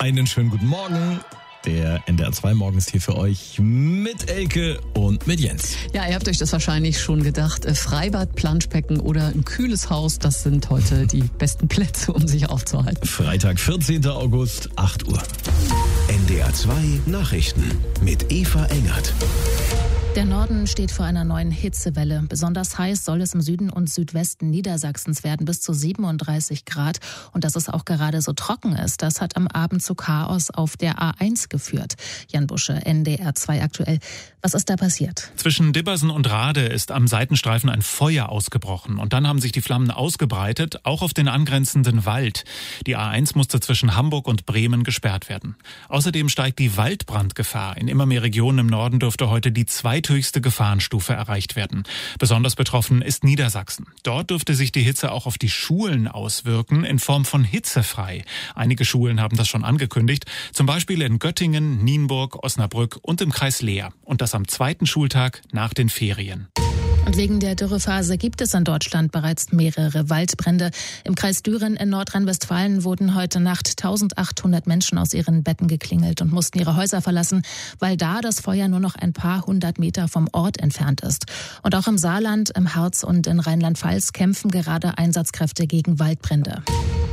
Einen schönen guten Morgen. Der NDR 2 Morgen ist hier für euch mit Elke und mit Jens. Ja, ihr habt euch das wahrscheinlich schon gedacht. Freibad, Planschbecken oder ein kühles Haus, das sind heute die besten Plätze, um sich aufzuhalten. Freitag, 14. August, 8 Uhr. NDR 2 Nachrichten mit Eva Engert. Der Norden steht vor einer neuen Hitzewelle. Besonders heiß soll es im Süden und Südwesten Niedersachsens werden, bis zu 37 Grad. Und dass es auch gerade so trocken ist, das hat am Abend zu Chaos auf der A1 geführt. Jan Busche, NDR 2 aktuell. Was ist da passiert? Zwischen Dibbersen und Rade ist am Seitenstreifen ein Feuer ausgebrochen. Und dann haben sich die Flammen ausgebreitet, auch auf den angrenzenden Wald. Die A1 musste zwischen Hamburg und Bremen gesperrt werden. Außerdem steigt die Waldbrandgefahr. In immer mehr Regionen im Norden dürfte heute die zweithöchste Gefahrenstufe erreicht werden. Besonders betroffen ist Niedersachsen. Dort dürfte sich die Hitze auch auf die Schulen auswirken, in Form von hitzefrei. Einige Schulen haben das schon angekündigt, zum Beispiel in Göttingen, Nienburg, Osnabrück und im Kreis Leer. Und das am zweiten Schultag nach den Ferien. Und wegen der Dürrephase gibt es in Deutschland bereits mehrere Waldbrände. Im Kreis Düren in Nordrhein-Westfalen wurden heute Nacht 1800 Menschen aus ihren Betten geklingelt und mussten ihre Häuser verlassen, weil da das Feuer nur noch ein paar hundert Meter vom Ort entfernt ist. Und auch im Saarland, im Harz und in Rheinland-Pfalz kämpfen gerade Einsatzkräfte gegen Waldbrände.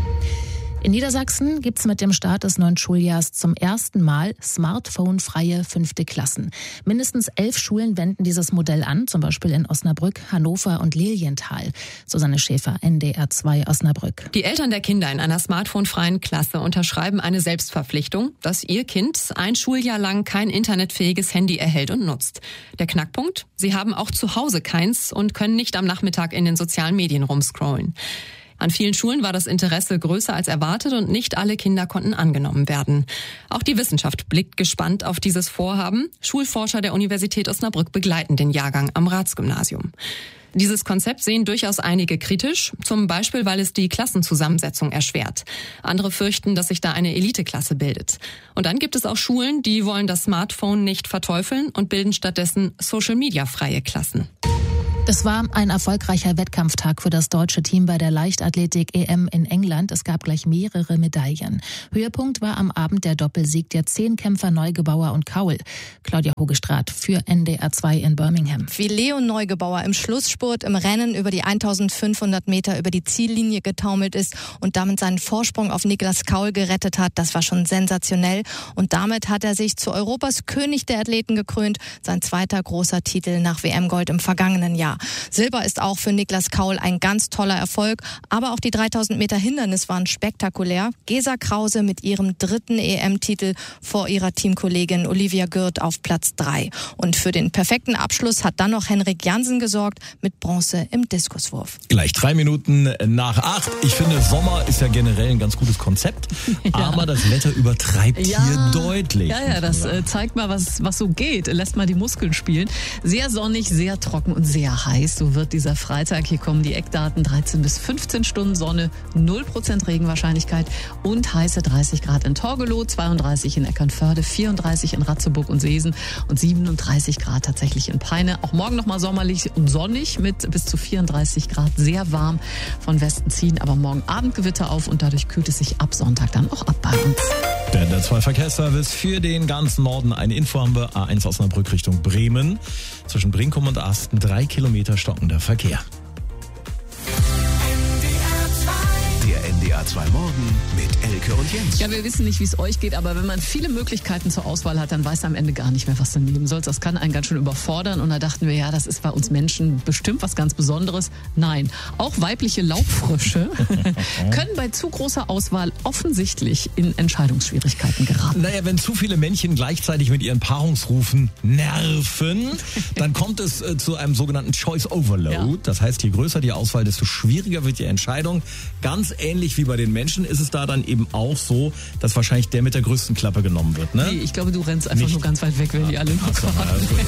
In Niedersachsen gibt's mit dem Start des neuen Schuljahrs zum ersten Mal smartphone-freie 5. Klassen. Mindestens 11 Schulen wenden dieses Modell an, zum Beispiel in Osnabrück, Hannover und Lilienthal. Susanne Schäfer, NDR 2 Osnabrück. Die Eltern der Kinder in einer smartphone-freien Klasse unterschreiben eine Selbstverpflichtung, dass ihr Kind ein Schuljahr lang kein internetfähiges Handy erhält und nutzt. Der Knackpunkt? Sie haben auch zu Hause keins und können nicht am Nachmittag in den sozialen Medien rumscrollen. An vielen Schulen war das Interesse größer als erwartet und nicht alle Kinder konnten angenommen werden. Auch die Wissenschaft blickt gespannt auf dieses Vorhaben. Schulforscher der Universität Osnabrück begleiten den Jahrgang am Ratsgymnasium. Dieses Konzept sehen durchaus einige kritisch, zum Beispiel, weil es die Klassenzusammensetzung erschwert. Andere fürchten, dass sich da eine Eliteklasse bildet. Und dann gibt es auch Schulen, die wollen das Smartphone nicht verteufeln und bilden stattdessen Social-Media-freie Klassen. Es war ein erfolgreicher Wettkampftag für das deutsche Team bei der Leichtathletik-EM in England. Es gab gleich mehrere Medaillen. Höhepunkt war am Abend der Doppelsieg der 10 Kämpfer Neugebauer und Kaul. Claudia Hogestraat für NDR 2 in Birmingham. Wie Leon Neugebauer im Schlussspurt im Rennen über die 1500 Meter über die Ziellinie getaumelt ist und damit seinen Vorsprung auf Niklas Kaul gerettet hat, das war schon sensationell. Und damit hat er sich zu Europas König der Athleten gekrönt. Sein zweiter großer Titel nach WM-Gold im vergangenen Jahr. Silber ist auch für Niklas Kaul ein ganz toller Erfolg, aber auch die 3000 Meter Hindernis waren spektakulär. Gesa Krause mit ihrem 3. EM-Titel vor ihrer Teamkollegin Olivia Gürt auf Platz 3. Und für den perfekten Abschluss hat dann noch Henrik Jansen gesorgt mit Bronze im Diskuswurf. Gleich 3 Minuten nach 8. Ich finde, Sommer ist ja generell ein ganz gutes Konzept, aber das Wetter übertreibt hier deutlich. Ja, das zeigt mal, was so geht. Lässt mal die Muskeln spielen. Sehr sonnig, sehr trocken und sehr heiß. So wird dieser Freitag. Hier kommen die Eckdaten: 13 bis 15 Stunden Sonne, 0% Regenwahrscheinlichkeit und heiße 30 Grad in Torgelow, 32 in Eckernförde, 34 in Ratzeburg und Seesen und 37 Grad tatsächlich in Peine. Auch morgen nochmal sommerlich und sonnig mit bis zu 34 Grad, sehr warm von Westen ziehen. Aber morgen Abend Gewitter auf und dadurch kühlt es sich ab Sonntag dann auch ab bei uns. Der NDR 2 Verkehrsservice für den ganzen Norden. Eine Info haben wir: A1 Osnabrück Richtung Bremen. Zwischen Brinkum und Asten 3 Kilometer stockender Verkehr. Der NDR 2 Morgen mit Elke und Jens. Ja, wir wissen nicht, wie es euch geht, aber wenn man viele Möglichkeiten zur Auswahl hat, dann weiß man am Ende gar nicht mehr, was du nehmen sollst. Das kann einen ganz schön überfordern. Und da dachten wir, ja, das ist bei uns Menschen bestimmt was ganz Besonderes. Nein, auch weibliche Laubfrösche können bei zu großer Auswahl offensichtlich in Entscheidungsschwierigkeiten geraten. Naja, wenn zu viele Männchen gleichzeitig mit ihren Paarungsrufen nerven, dann kommt es zu einem sogenannten Choice Overload. Ja. Das heißt, je größer die Auswahl, desto schwieriger wird die Entscheidung. Ganz ähnlich wie bei den Menschen ist es da dann eben auch so, dass wahrscheinlich der mit der größten Klappe genommen wird, ne? Nee, ich glaube, du rennst einfach nur ganz weit weg, wenn die alle nur fahren.